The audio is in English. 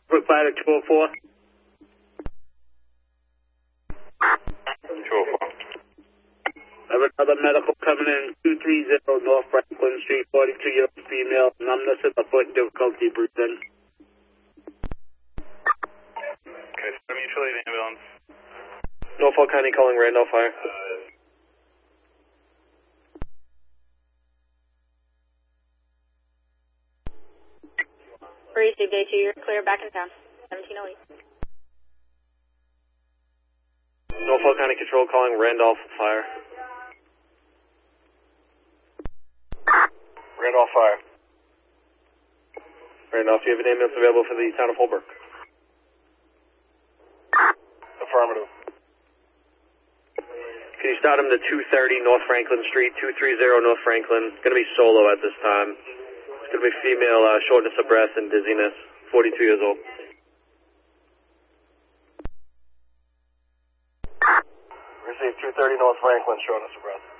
Quick fire to 204. 204. I have another medical coming in, 230 North Franklin Street, 42-year-old female, numbness in the foot, difficulty breathing. Okay, so mutual aid ambulance. Norfolk County calling Randolph Fire. Received day 2, you're clear back in town. 1708. Norfolk County Control calling Randolph Fire. Randolph Fire. Randolph, do you have an ambulance available for the town of Holbrook? Affirmative. Can you start him to 230 North Franklin Street, 230 North Franklin. Going to be solo at this time. It's going to be female, shortness of breath and dizziness, 42 years old. Receive 230 North Franklin, shortness of breath.